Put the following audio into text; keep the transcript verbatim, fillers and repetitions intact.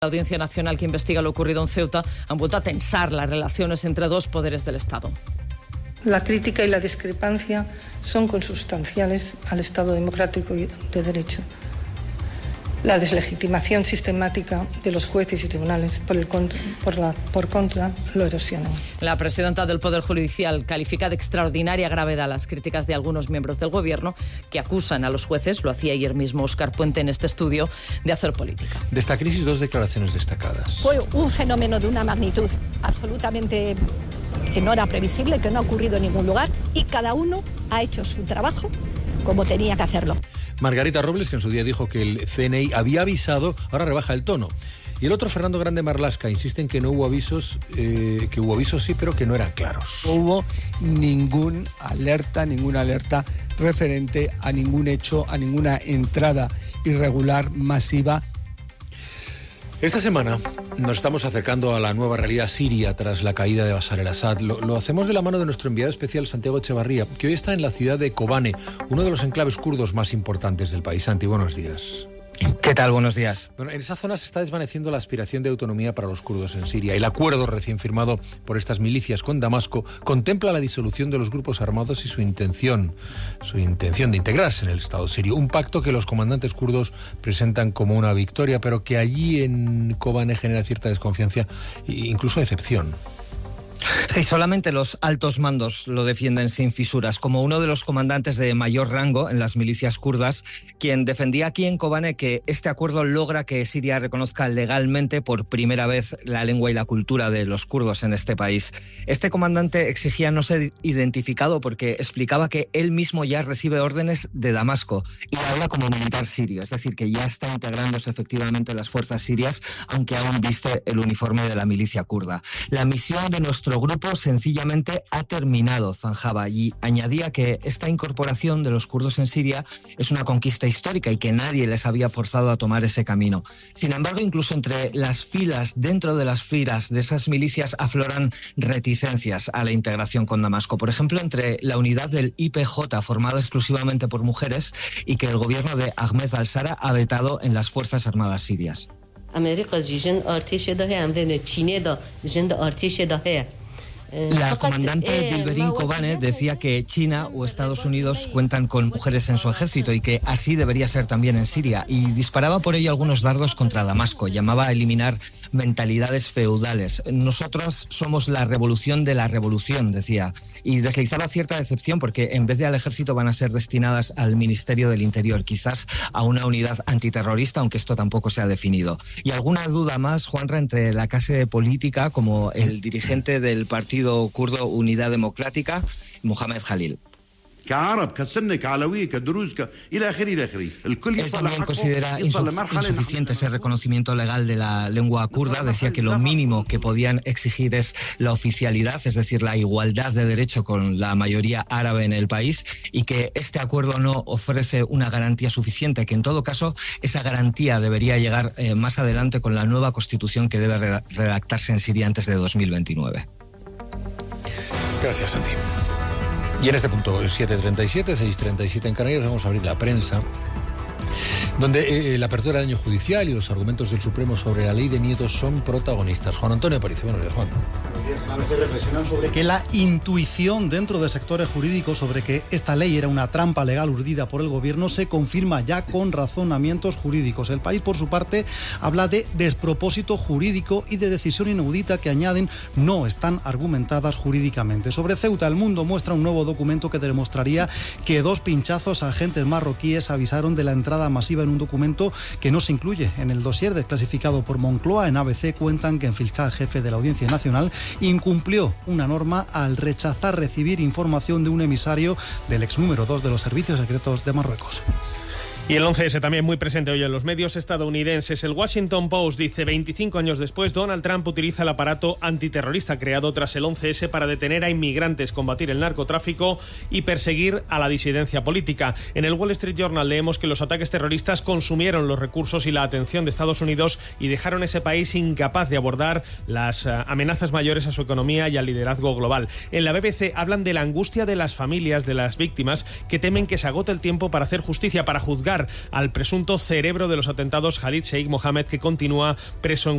La Audiencia Nacional, que investiga lo ocurrido en Ceuta, han vuelto a tensar las relaciones entre dos poderes del Estado. La crítica y la discrepancia son consubstanciales al Estado democrático y de derecho. La deslegitimación sistemática de los jueces y tribunales por, el contra, por, la, por contra lo erosionan. La presidenta del Poder Judicial califica de extraordinaria gravedad las críticas de algunos miembros del Gobierno que acusan a los jueces, lo hacía ayer mismo Óscar Puente en este estudio, de hacer política. De esta crisis, dos declaraciones destacadas. Fue un fenómeno de una magnitud absolutamente que no era previsible, que no ha ocurrido en ningún lugar, y cada uno ha hecho su trabajo como tenía que hacerlo. Margarita Robles, que en su día dijo que el C N I había avisado, ahora rebaja el tono. Y el otro, Fernando Grande Marlaska, insiste en que no hubo avisos, eh, que hubo avisos sí, pero que no eran claros. No hubo ningún alerta, ninguna alerta referente a ningún hecho, a ninguna entrada irregular masiva. Esta semana nos estamos acercando a la nueva realidad siria tras la caída de Bashar el-Assad. Lo, lo hacemos de la mano de nuestro enviado especial Santiago Echevarría, que hoy está en la ciudad de Kobane, uno de los enclaves kurdos más importantes del país. Santi, buenos días. ¿Qué tal? Buenos días. Bueno, en esa zona se está desvaneciendo la aspiración de autonomía para los kurdos en Siria. El acuerdo recién firmado por estas milicias con Damasco contempla la disolución de los grupos armados y su intención, su intención de integrarse en el Estado sirio. Un pacto que los comandantes kurdos presentan como una victoria, pero que allí en Kobane genera cierta desconfianza e incluso decepción. Sí, solamente los altos mandos lo defienden sin fisuras, como uno de los comandantes de mayor rango en las milicias kurdas, quien defendía aquí en Kobane que este acuerdo logra que Siria reconozca legalmente por primera vez la lengua y la cultura de los kurdos en este país. Este comandante exigía no ser identificado porque explicaba que él mismo ya recibe órdenes de Damasco y habla como militar sirio, es decir, que ya está integrándose efectivamente en las fuerzas sirias, aunque aún viste el uniforme de la milicia kurda. La misión de nuestro grupo sencillamente ha terminado, zanjaba, y añadía que esta incorporación de los kurdos en Siria es una conquista histórica y que nadie les había forzado a tomar ese camino. Sin embargo, incluso entre las filas, dentro de las filas de esas milicias, afloran reticencias a la integración con Damasco. Por ejemplo, entre la unidad del I P J, formada exclusivamente por mujeres, y que el gobierno de Ahmed al-Shara ha vetado en las Fuerzas Armadas sirias. La comandante Dilberin Kobane decía que China o Estados Unidos cuentan con mujeres en su ejército y que así debería ser también en Siria, y disparaba por ello algunos dardos contra Damasco. Llamaba a eliminar mentalidades feudales. Nosotros somos la revolución de la revolución, decía, y deslizaba cierta decepción porque en vez de al ejército van a ser destinadas al Ministerio del Interior, quizás a una unidad antiterrorista, aunque esto tampoco se ha definido. Y alguna duda más, Juanra, entre la clase política, como el dirigente del partido kurdo Unidad Democrática, Mohamed Khalil. Él también considera insuficiente ese reconocimiento legal de la lengua kurda. Decía que lo mínimo que podían exigir es la oficialidad, es decir, la igualdad de derecho con la mayoría árabe en el país, y que este acuerdo no ofrece una garantía suficiente, que en todo caso esa garantía debería llegar eh, más adelante con la nueva constitución que debe redactarse en Siria antes de dos mil veintinueve. Gracias, Santi. Y en este punto, siete treinta y siete, seis treinta y siete en Canarias, vamos a abrir la prensa, donde eh, la apertura del año judicial y los argumentos del Supremo sobre la ley de nietos son protagonistas. Juan Antonio Aparicio, buenos días, Juan. A veces reflexionan sobre que la intuición dentro de sectores jurídicos sobre que esta ley era una trampa legal urdida por el gobierno se confirma ya con razonamientos jurídicos. El País, por su parte, habla de despropósito jurídico y de decisión inaudita que, añaden, no están argumentadas jurídicamente. Sobre Ceuta, El Mundo muestra un nuevo documento que demostraría que dos pinchazos a agentes marroquíes avisaron de la entrada masiva en un documento que no se incluye en el dossier desclasificado por Moncloa. En A B C cuentan que el fiscal jefe de la Audiencia Nacional incumplió una norma al rechazar recibir información de un emisario del ex número dos de los servicios secretos de Marruecos. Y el once ese también muy presente hoy en los medios estadounidenses. El Washington Post dice: veinticinco años después, Donald Trump utiliza el aparato antiterrorista creado tras el once ese para detener a inmigrantes, combatir el narcotráfico y perseguir a la disidencia política. En el Wall Street Journal leemos que los ataques terroristas consumieron los recursos y la atención de Estados Unidos y dejaron ese país incapaz de abordar las amenazas mayores a su economía y al liderazgo global. En la B B C hablan de la angustia de las familias de las víctimas, que temen que se agote el tiempo para hacer justicia, para juzgar al presunto cerebro de los atentados, Khalid Sheikh Mohammed, que continúa preso en